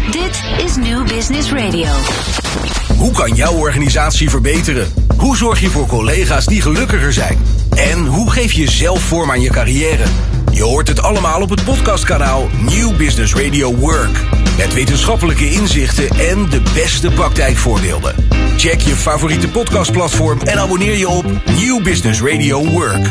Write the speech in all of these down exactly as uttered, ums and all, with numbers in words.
Dit is New Business Radio. Hoe kan jouw organisatie verbeteren? Hoe zorg je voor collega's die gelukkiger zijn? En hoe geef je zelf vorm aan je carrière? Je hoort het allemaal op het podcastkanaal New Business Radio Work. Met wetenschappelijke inzichten en de beste praktijkvoorbeelden. Check je favoriete podcastplatform en abonneer je op New Business Radio Work.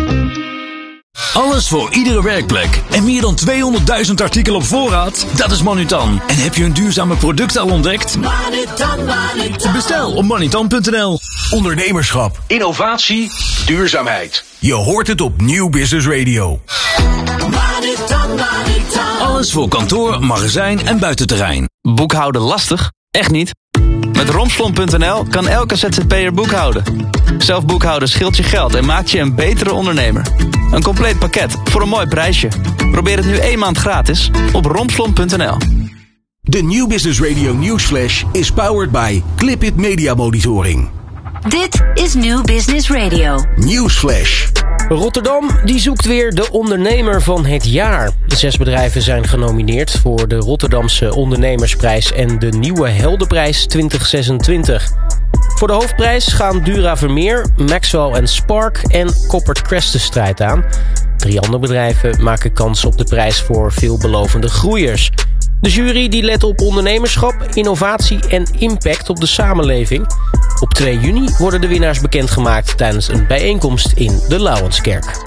Alles voor iedere werkplek en meer dan tweehonderdduizend artikelen op voorraad? Dat is Manutan. En heb je een duurzame product al ontdekt? Manutan, Manutan. Bestel op manutan punt n l. Ondernemerschap, innovatie, duurzaamheid. Je hoort het op New Business Radio. Manutan, Manutan. Alles voor kantoor, magazijn en buitenterrein. Boekhouden lastig? Echt niet. Met romslomp punt n l kan elke Z Z P'er boekhouden. Zelf boekhouden scheelt je geld en maakt je een betere ondernemer. Een compleet pakket voor een mooi prijsje. Probeer het nu één maand gratis op romslomp punt n l. De New Business Radio Newsflash is powered by Clipit Media Monitoring. Dit is New Business Radio. Newsflash. Rotterdam die zoekt weer de ondernemer van het jaar. De zes bedrijven zijn genomineerd voor de Rotterdamse Ondernemersprijs en de Nieuwe Heldenprijs twintig zesentwintig. Voor de hoofdprijs gaan Dura Vermeer, Maxwell en Spark en Coppert Crest de strijd aan. Drie andere bedrijven maken kans op de prijs voor veelbelovende groeiers. De jury die let op ondernemerschap, innovatie en impact op de samenleving. Op twee juni worden de winnaars bekendgemaakt tijdens een bijeenkomst in de Lauwenskerk.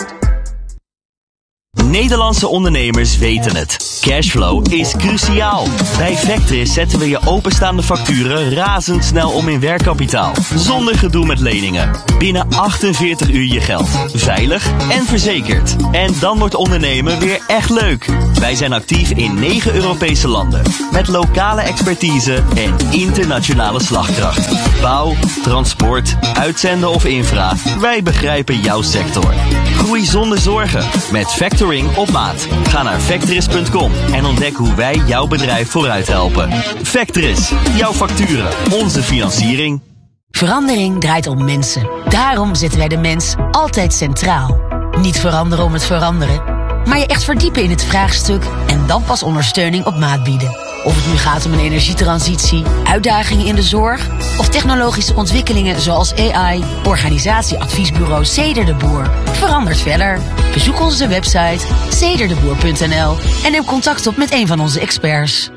Nederlandse ondernemers weten het. Cashflow is cruciaal. Bij Vectris zetten we je openstaande facturen razendsnel om in werkkapitaal. Zonder gedoe met leningen. Binnen achtenveertig uur je geld. Veilig en verzekerd. En dan wordt ondernemen weer echt leuk. Wij zijn actief in negen Europese landen. Met lokale expertise en internationale slagkracht. Bouw, transport, uitzenden of infra. Wij begrijpen jouw sector. Groei zonder zorgen. Met Factoring op maat. Ga naar Vectris punt com en ontdek hoe wij jouw bedrijf vooruit helpen. Vectris, jouw facturen, onze financiering. Verandering draait om mensen. Daarom zetten wij de mens altijd centraal. Niet veranderen om het veranderen, maar je echt verdiepen in het vraagstuk en dan pas ondersteuning op maat bieden. Of het nu gaat om een energietransitie, uitdagingen in de zorg of technologische ontwikkelingen zoals A I, organisatieadviesbureau Ceder de Boer. Verandert verder. Bezoek onze website ceder de boer punt n l en neem contact op met een van onze experts.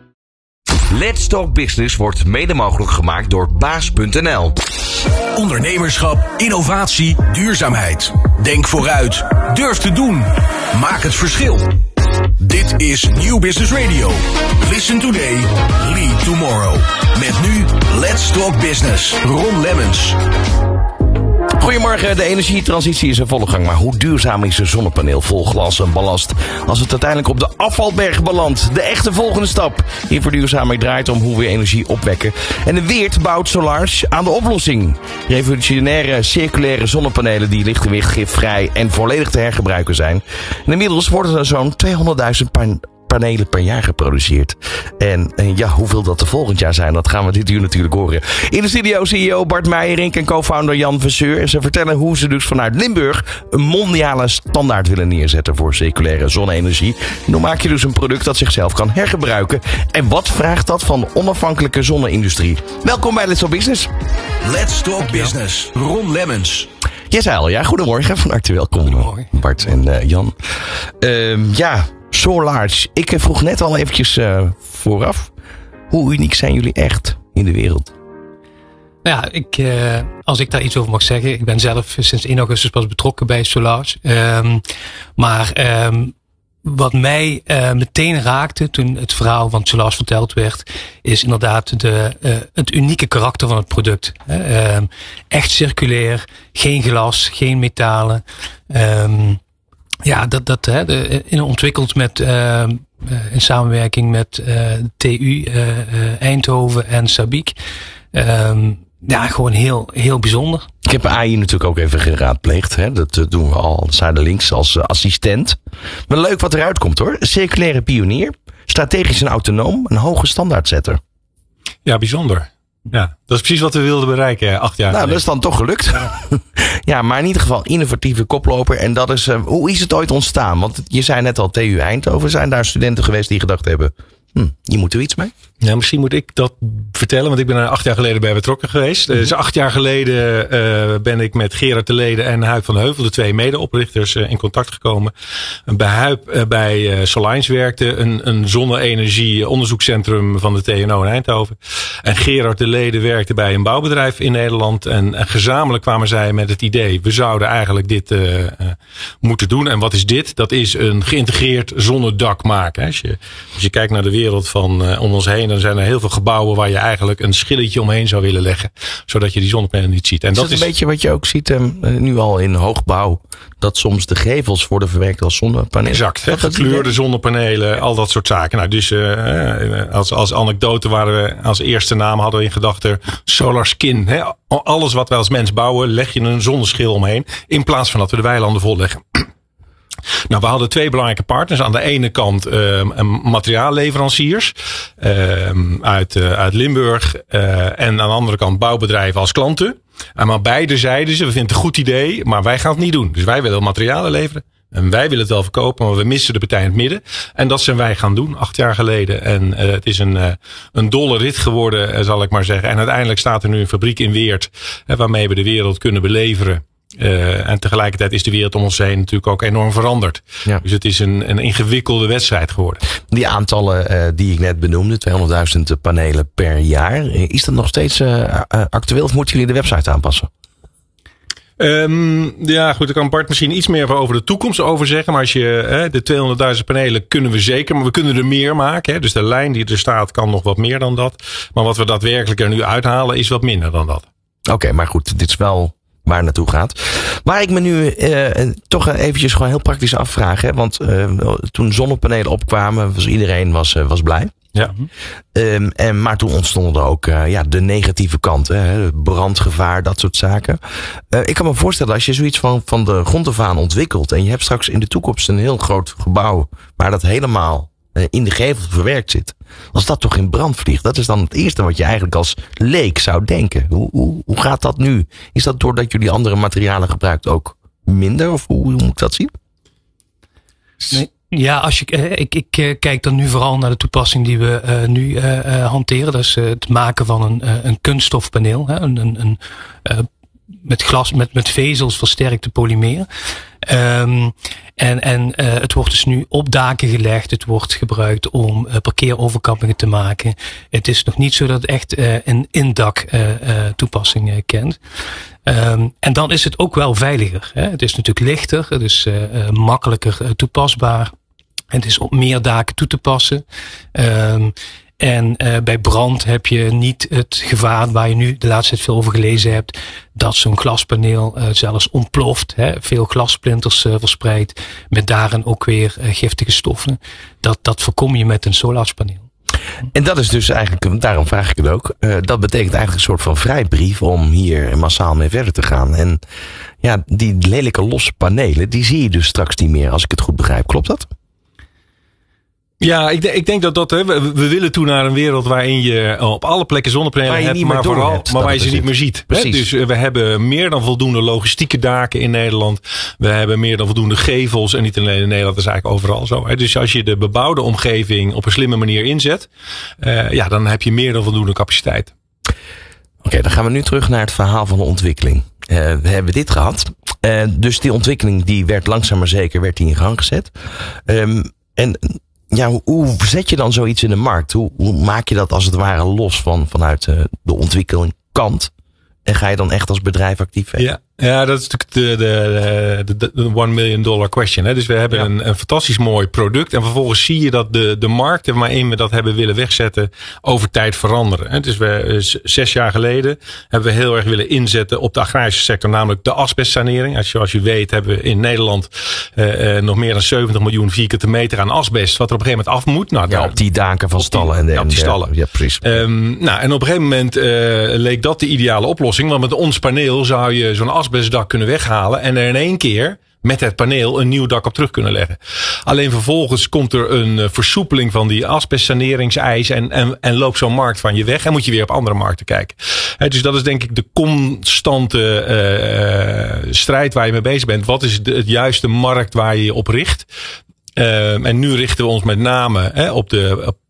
Let's Talk Business wordt mede mogelijk gemaakt door baas punt n l. Ondernemerschap, innovatie, duurzaamheid. Denk vooruit. Durf te doen. Maak het verschil. Dit is New Business Radio. Listen today, lead tomorrow. Met nu Let's Talk Business. Ron Lemmens. Goedemorgen, de energietransitie is in volle gang. Maar hoe duurzaam is een zonnepaneel vol glas en ballast als het uiteindelijk op de afvalberg belandt? De echte volgende stap in verduurzaming draait om hoe we energie opwekken. En de Weert bouwt Solars aan de oplossing. Revolutionaire circulaire zonnepanelen die licht en gifvrij en volledig te hergebruiken zijn. En inmiddels worden er zo'n tweehonderdduizend pan- panelen per jaar geproduceerd. En, en ja, hoeveel dat er volgend jaar zijn, dat gaan we dit uur natuurlijk horen. In de studio C E O Bart Meijerink en co-founder Jan Verseur. En ze vertellen hoe ze dus vanuit Limburg een mondiale standaard willen neerzetten voor circulaire zonne-energie. En hoe maak je dus een product dat zichzelf kan hergebruiken? En wat vraagt dat van de onafhankelijke zonne-industrie? Welkom bij Let's Talk Business. Let's Talk Business. Ron Lemmens. Jij zei al, ja, goedemorgen. Van harte welkom, Goedemorgen. Bart en uh, Jan. Uh, ja, Solars. Ik vroeg net al eventjes uh, vooraf. Hoe uniek zijn jullie echt in de wereld? Ja, ik, uh, als ik daar iets over mag zeggen. Ik ben zelf sinds één augustus pas betrokken bij Solars. Um, maar um, wat mij uh, meteen raakte toen het verhaal van Solars verteld werd, is inderdaad de, uh, het unieke karakter van het product. Uh, um, echt circulair, geen glas, geen metalen. Um, ja, dat, dat hè, de, in, ontwikkeld met, uh, in samenwerking met uh, T U uh, uh, Eindhoven en Sabiek. Um, Ja, gewoon heel, heel bijzonder. Ik heb A I natuurlijk ook even geraadpleegd. Hè. Dat doen we al zijdelings als uh, assistent. Maar leuk wat eruit komt hoor. Circulaire pionier. Strategisch en autonoom. Een hoge standaardzetter. Ja, bijzonder. Ja, dat is precies wat we wilden bereiken acht jaar Nou, geleden. dat is dan toch gelukt. Ja. Ja, maar in ieder geval innovatieve koploper. En dat is, uh, hoe is het ooit ontstaan? Want je zei net al T U Eindhoven. Zijn daar studenten geweest die gedacht hebben, hm, hier moeten we iets mee? Ja, misschien moet ik dat vertellen, want ik ben er acht jaar geleden bij betrokken geweest. Mm-hmm. Dus acht jaar geleden uh, ben ik met Gerard de Lede en Huib van de Heuvel, de twee medeoprichters, uh, in contact gekomen. Bij Huib uh, bij uh, Solines werkte, een, een zonne-energie onderzoekscentrum van de T N O in Eindhoven. En Gerard de Lede werkte bij een bouwbedrijf in Nederland. En, en gezamenlijk kwamen zij met het idee, we zouden eigenlijk dit uh, uh, moeten doen. En wat is dit? Dat is een geïntegreerd zonnedak maken. Als je, als je kijkt naar de wereld van uh, om ons heen, dan zijn er heel veel gebouwen waar je eigenlijk een schilletje omheen zou willen leggen. Zodat je die zonnepanelen niet ziet. En is dat dat een is beetje wat je ook ziet um, nu al in hoogbouw? Dat soms de gevels worden verwerkt als zonnepanelen? Exact. Hè, gekleurde zonnepanelen, al dat soort zaken. Nou, dus uh, als, als anekdote waren we als eerste naam hadden we in gedachten Solar Skin. Hè. Alles wat wij als mens bouwen, leg je een zonneschil omheen. In plaats van dat we de weilanden volleggen. Nou, we hadden twee belangrijke partners. Aan de ene kant uh, materiaalleveranciers uh, uit, uh, uit Limburg. Uh, en aan de andere kant bouwbedrijven als klanten. En maar beide zeiden ze, we vinden het een goed idee, maar wij gaan het niet doen. Dus wij willen materialen leveren. En wij willen het wel verkopen, maar we missen de partij in het midden. En dat zijn wij gaan doen, acht jaar geleden. En uh, het is een, uh, een dolle rit geworden, uh, zal ik maar zeggen. En uiteindelijk staat er nu een fabriek in Weert, uh, waarmee we de wereld kunnen beleveren. Uh, en tegelijkertijd is de wereld om ons heen natuurlijk ook enorm veranderd. Ja. Dus het is een, een ingewikkelde wedstrijd geworden. Die aantallen uh, die ik net benoemde, tweehonderdduizend panelen per jaar. Is dat nog steeds uh, uh, actueel of moeten jullie de website aanpassen? Um, ja, goed, ik kan Bart misschien iets meer over de toekomst over zeggen. Maar als je hè, de tweehonderdduizend panelen kunnen we zeker, maar we kunnen er meer maken. Hè. Dus de lijn die er staat kan nog wat meer dan dat. Maar wat we daadwerkelijk er nu uithalen is wat minder dan dat. Oké, okay, maar goed, dit is wel waar het naartoe gaat. Waar ik me nu uh, toch eventjes gewoon heel praktisch afvraag. Hè, want uh, toen zonnepanelen opkwamen, was iedereen was, uh, was blij. Ja. Um, en, maar toen ontstonden er ook uh, ja, de negatieve kanten. Hè, brandgevaar, dat soort zaken. Uh, ik kan me voorstellen, als je zoiets van, van de grond af aan ontwikkelt en je hebt straks in de toekomst een heel groot gebouw waar dat helemaal uh, in de gevel verwerkt zit. Als dat toch in brand vliegt, dat is dan het eerste wat je eigenlijk als leek zou denken. Hoe, hoe, hoe gaat dat nu? Is dat doordat jullie andere materialen gebruikt ook minder? Of hoe, hoe moet ik dat zien? Nee. Ja, als je, ik, ik kijk dan nu vooral naar de toepassing die we uh, nu uh, hanteren. Dat is uh, het maken van een, uh, een kunststofpaneel. Hè? Een, een, een, uh, met glas, met, met vezels versterkte polymeer. Um, en en uh, het wordt dus nu op daken gelegd. Het wordt gebruikt om uh, parkeeroverkappingen te maken. Het is nog niet zo dat het echt uh, een indak uh, uh, toepassing uh, kent. Um, en dan is het ook wel veiliger. Hè? Het is natuurlijk lichter. Het is uh, uh, makkelijker uh, toepasbaar. Het is op meer daken toe te passen. Um, En uh, bij brand heb je niet het gevaar waar je nu de laatste tijd veel over gelezen hebt. Dat zo'n glaspaneel uh, zelfs ontploft. Hè, veel glassplinters uh, verspreidt. Met daarin ook weer uh, giftige stoffen. Dat, dat voorkom je met een solarpaneel. En dat is dus eigenlijk, daarom vraag ik het ook. Uh, dat betekent eigenlijk een soort van vrijbrief om hier massaal mee verder te gaan. En ja, die lelijke losse panelen, die zie je dus straks niet meer, als ik het goed begrijp. Klopt dat? Ja, ik, de, ik denk dat dat, hè, we, we willen toe naar een wereld waarin je op alle plekken zonnepanelen hebt, maar vooral, hebt, maar waar je ze niet meer ziet. Precies. Dus we hebben meer dan voldoende logistieke daken in Nederland. We hebben meer dan voldoende gevels en niet alleen in Nederland, dat is eigenlijk overal zo. Hè. Dus als je de bebouwde omgeving op een slimme manier inzet, uh, ja, dan heb je meer dan voldoende capaciteit. Oké, okay, dan gaan we nu terug naar het verhaal van de ontwikkeling. Uh, we hebben dit gehad. Uh, dus die ontwikkeling die werd langzaam maar zeker werd die in gang gezet. Um, en ja, hoe, hoe zet je dan zoiets in de markt? Hoe, hoe maak je dat als het ware los van, vanuit uh, de ontwikkelingkant? En ga je dan echt als bedrijf actief werden? Ja. Ja, dat is natuurlijk de, de, de, de one million dollar question. Hè. Dus we hebben ja. een, een fantastisch mooi product. En vervolgens zie je dat de, de markten waarin we dat hebben willen wegzetten over tijd veranderen. Hè. Dus we, zes jaar geleden hebben we heel erg willen inzetten op de agrarische sector. Namelijk de asbestsanering. Als je, zoals je weet hebben we in Nederland uh, uh, nog meer dan zeventig miljoen vierkante meter aan asbest. Wat er op een gegeven moment af moet. Nou, ja, daar, op die daken van stallen. En de, ja, op die stallen. Ja, precies. Um, nou, en op een gegeven moment uh, leek dat de ideale oplossing. Want met ons paneel zou je zo'n asbest asbestdak kunnen weghalen en er in één keer met het paneel een nieuw dak op terug kunnen leggen. Alleen vervolgens komt er een versoepeling van die asbestsaneringseis en, en, en loopt zo'n markt van je weg en moet je weer op andere markten kijken. He, dus dat is denk ik de constante uh, strijd waar je mee bezig bent. Wat is de, het juiste markt waar je je op richt? Uh, en nu richten we ons met name hè, op de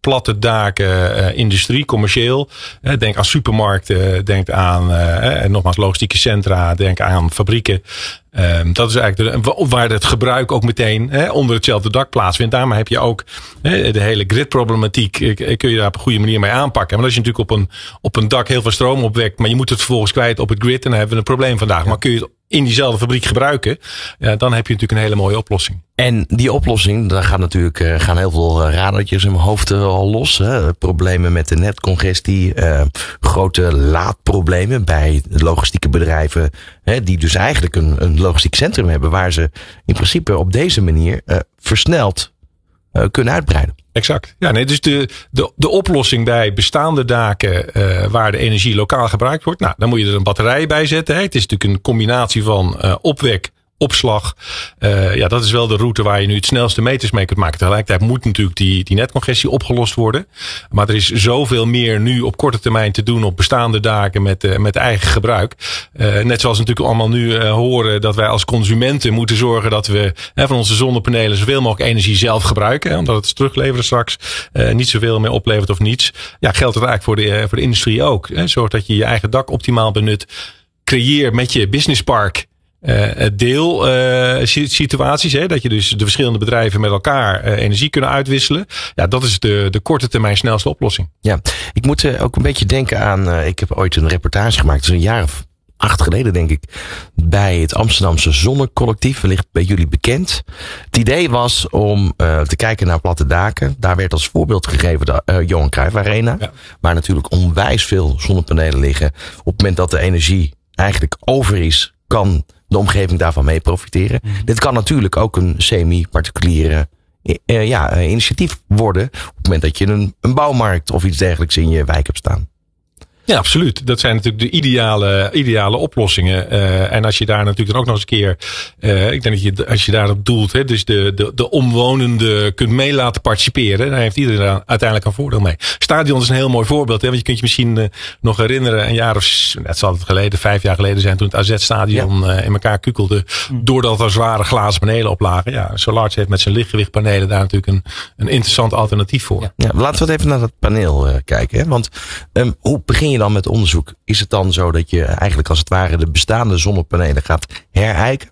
platte daken, uh, industrie, commercieel. Uh, denk aan supermarkten, denk aan uh, en nogmaals logistieke centra, denk aan fabrieken. Um, dat is eigenlijk de, waar het gebruik ook meteen hè, onder hetzelfde dak plaatsvindt. Daarmee heb je ook hè, de hele gridproblematiek. Kun je daar op een goede manier mee aanpakken. Maar als je natuurlijk op een, op een dak heel veel stroom opwekt, maar je moet het vervolgens kwijt op het grid, en dan hebben we een probleem vandaag. Ja. Maar kun je het in diezelfde fabriek gebruiken, ja, dan heb je natuurlijk een hele mooie oplossing. En die oplossing, daar gaan natuurlijk uh, gaan heel veel radertjes in mijn hoofd uh, al los. Hè. Problemen met de netcongestie, uh, grote laadproblemen bij logistieke bedrijven, hè, die dus eigenlijk een, een logistiek centrum hebben waar ze in principe op deze manier uh, versneld uh, kunnen uitbreiden. Exact. Ja, nee, dus de, de, de oplossing bij bestaande daken uh, waar de energie lokaal gebruikt wordt, nou, dan moet je er een batterij bij zetten. Hè. Het is natuurlijk een combinatie van uh, opwek, opslag. Uh, ja, dat is wel de route waar je nu het snelste meters mee kunt maken. Tegelijkertijd moet natuurlijk die, die netcongestie opgelost worden. Maar er is zoveel meer nu op korte termijn te doen op bestaande daken met, uh, met eigen gebruik. Uh, net zoals we natuurlijk allemaal nu uh, horen dat wij als consumenten moeten zorgen dat we uh, van onze zonnepanelen zoveel mogelijk energie zelf gebruiken. Hè, omdat het terugleveren straks uh, niet zoveel meer oplevert of niets. Ja, geldt het eigenlijk voor de, uh, voor de industrie ook. Hè. Zorg dat je je eigen dak optimaal benut. Creëer met je businesspark Uh, deel uh, situaties, hè, dat je dus de verschillende bedrijven met elkaar uh, energie kunnen uitwisselen. Ja, dat is de, de korte termijn snelste oplossing. Ja, ik moet uh, ook een beetje denken aan, uh, ik heb ooit een reportage gemaakt, dus een jaar of acht geleden denk ik, bij het Amsterdamse Zonnecollectief, wellicht bij jullie bekend. Het idee was om uh, te kijken naar platte daken. Daar werd als voorbeeld gegeven de uh, Johan Cruijff Arena, ja, waar natuurlijk onwijs veel zonnepanelen liggen. Op het moment dat de energie eigenlijk over is, kan de omgeving daarvan mee profiteren. Mm. Dit kan natuurlijk ook een semi-particuliere uh, ja, uh, initiatief worden op het moment dat je een, een bouwmarkt of iets dergelijks in je wijk hebt staan. Ja, absoluut. Dat zijn natuurlijk de ideale, ideale oplossingen. Uh, en als je daar natuurlijk dan ook nog eens een keer, uh, ik denk dat je, als je daarop doelt, hè, dus de, de, de omwonenden kunt mee laten participeren, dan heeft iedereen uiteindelijk een voordeel mee. Stadion is een heel mooi voorbeeld, hè, want je kunt je misschien uh, nog herinneren, een jaar of, het zal het geleden, vijf jaar geleden zijn, toen het A Z-stadion ja. uh, in elkaar kukelde, mm. doordat er zware glazen panelen op lagen. Ja, Solarge heeft met zijn lichtgewichtpanelen daar natuurlijk een, een interessant alternatief voor. Ja. Ja, laten we even naar dat paneel uh, kijken, hè, want um, hoe begin je dan met onderzoek? Is het dan zo dat je eigenlijk als het ware de bestaande zonnepanelen gaat herijken?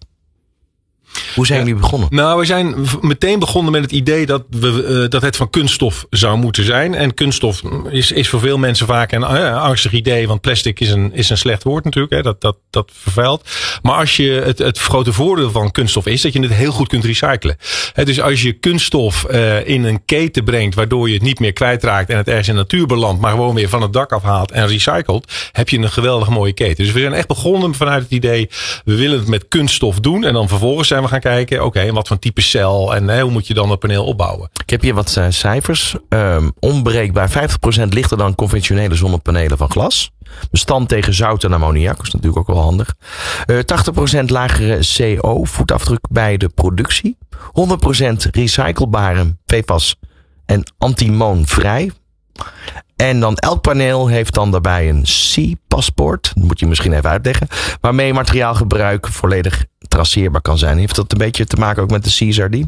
Hoe zijn jullie begonnen? Nou, we zijn meteen begonnen met het idee dat, we, uh, dat het van kunststof zou moeten zijn. En kunststof is, is voor veel mensen vaak een uh, angstig idee. Want plastic is een, is een slecht woord natuurlijk. Hè, dat, dat, dat vervuilt. Maar als je het, het grote voordeel van kunststof is dat je het heel goed kunt recyclen. Hè, dus als je kunststof uh, in een keten brengt waardoor je het niet meer kwijtraakt en het ergens in de natuur belandt, maar gewoon weer van het dak afhaalt en recycelt, heb je een geweldig mooie keten. Dus we zijn echt begonnen vanuit het idee, we willen het met kunststof doen. En dan vervolgens zijn we gaan kijken, oké, okay, wat voor type cel en hè, hoe moet je dan het paneel opbouwen? Ik heb hier wat uh, cijfers. Um, onbreekbaar vijftig procent lichter dan conventionele zonnepanelen van glas. Bestand tegen zout en ammoniak, is natuurlijk ook wel handig. Uh, tachtig procent lagere C O-voetafdruk bij de productie. honderd procent recyclebare P F A S en antimoonvrij. En dan elk paneel heeft dan daarbij een C-paspoort. Dat moet je misschien even uitleggen. Waarmee materiaalgebruik volledig traceerbaar kan zijn. Heeft dat een beetje te maken ook met de C S R D?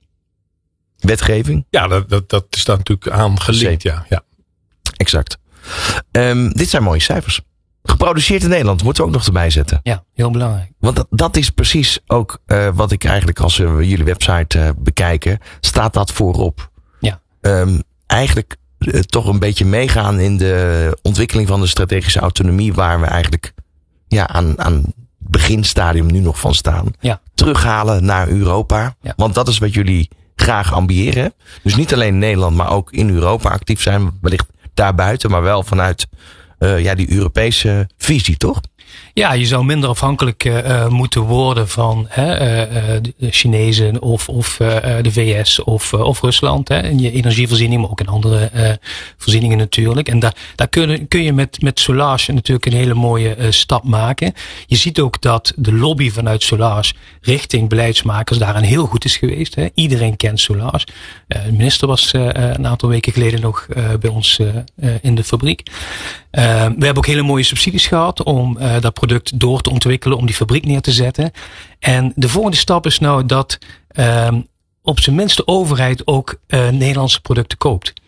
Wetgeving? Ja, dat, dat, dat is daar natuurlijk aan gelinkt. Ja, ja. Exact. Um, dit zijn mooie cijfers. Geproduceerd in Nederland, moeten we ook nog erbij zetten. Ja, heel belangrijk. Want dat, dat is precies ook uh, wat ik eigenlijk als we uh, jullie website uh, bekijken, staat dat voorop. Ja. Um, eigenlijk uh, toch een beetje meegaan in de ontwikkeling van de strategische autonomie, waar we eigenlijk ja, aan, aan het beginstadium nu nog van staan. Ja. Terughalen naar Europa. Ja. Want dat is wat jullie graag ambiëren. Dus niet alleen in Nederland, maar ook in Europa actief zijn. Wellicht daarbuiten, maar wel vanuit uh, ja, die Europese visie, toch? Ja, je zou minder afhankelijk uh, moeten worden van hè, uh, de Chinezen of, of uh, de V S of, uh, of Rusland. Hè, in je energievoorziening, maar ook in andere uh, voorzieningen natuurlijk. En daar, daar kun, kun je met, met Solarge natuurlijk een hele mooie uh, stap maken. Je ziet ook dat de lobby vanuit Solarge richting beleidsmakers daarin heel goed is geweest. Hè. Iedereen kent Solarge. Uh, de minister was uh, een aantal weken geleden nog uh, bij ons uh, uh, in de fabriek. Uh, we hebben ook hele mooie subsidies gehad om uh, dat product door te ontwikkelen, om die fabriek neer te zetten. En de volgende stap is nou dat uh, op zijn minst de overheid ook uh, Nederlandse producten koopt.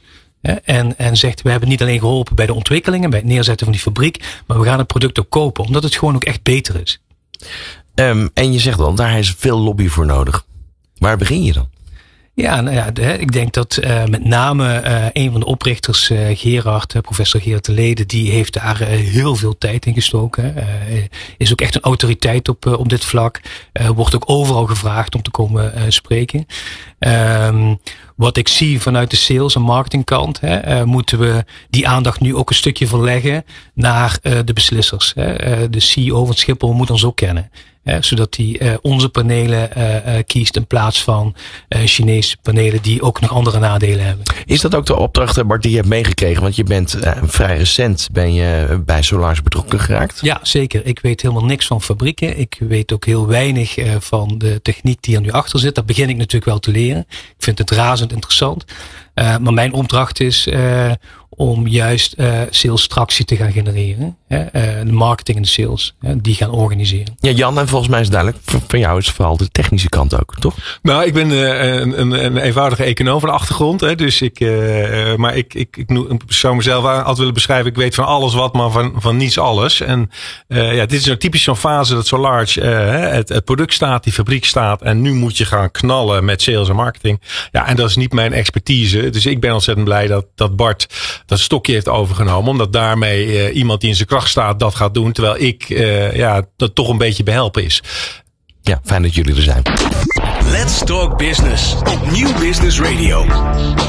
En, en zegt, we hebben niet alleen geholpen bij de ontwikkelingen, bij het neerzetten van die fabriek, maar we gaan het product ook kopen, omdat het gewoon ook echt beter is. Um, en je zegt wel, daar is veel lobby voor nodig. Waar begin je dan? Ja, nou ja, de, ik denk dat uh, met name uh, een van de oprichters, uh, Gerard, uh, professor Gerard de Lede, die heeft daar uh, heel veel tijd in gestoken. Uh, is ook echt een autoriteit op, uh, op dit vlak. Uh, wordt ook overal gevraagd om te komen uh, spreken. Um, wat ik zie vanuit de sales- en marketingkant, hè, uh, moeten we die aandacht nu ook een stukje verleggen naar uh, de beslissers. Hè. Uh, de C E O van Schiphol moet ons ook kennen. Hè, zodat hij uh, onze panelen uh, uh, kiest in plaats van uh, Chinese panelen die ook nog andere nadelen hebben. Is dat ook de opdracht, Bart, die je hebt meegekregen? Want je bent uh, vrij recent ben je bij Solaris betrokken geraakt. Ja, zeker. Ik weet helemaal niks van fabrieken. Ik weet ook heel weinig uh, van de techniek die er nu achter zit. Dat begin ik natuurlijk wel te leren. Ik vind het razend interessant. Uh, maar mijn opdracht is uh, om juist uh, sales tractie te gaan genereren. Hè? Uh, de marketing en de sales, hè, die gaan organiseren. Ja, Jan, en volgens mij is het duidelijk, van jou is vooral de technische kant ook, toch? Nou, ik ben uh, een, een, een eenvoudige econoom van de achtergrond. Hè, dus ik, uh, maar ik, ik, ik, ik zou mezelf altijd willen beschrijven, ik weet van alles wat, maar van, van niets alles. En uh, ja, dit is nou typisch zo'n fase dat Solarge, uh, het, het product staat, die fabriek staat en nu moet je gaan knallen met sales en marketing. Ja, en dat is niet mijn expertise. Dus ik ben ontzettend blij dat, dat Bart dat stokje heeft overgenomen. Omdat daarmee uh, iemand die in zijn kracht staat dat gaat doen. Terwijl ik uh, ja, dat toch een beetje behelpen is. Ja, fijn dat jullie er zijn. Let's Talk Business op Nieuw Business Radio.